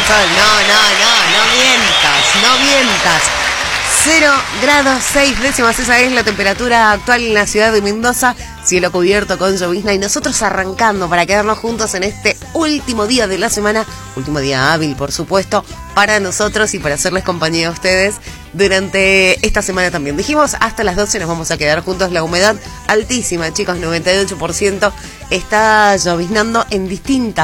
sol. No mientas. 0 grados 6 décimas, esa es la temperatura actual en la ciudad de Mendoza. Cielo cubierto con llovizna y nosotros arrancando para quedarnos juntos en este último día de la semana, último día hábil, por supuesto, para nosotros y para hacerles compañía a ustedes durante esta semana también. Dijimos hasta las 12 nos vamos a quedar juntos, la humedad altísima, chicos, 98%, está lloviznando en distintas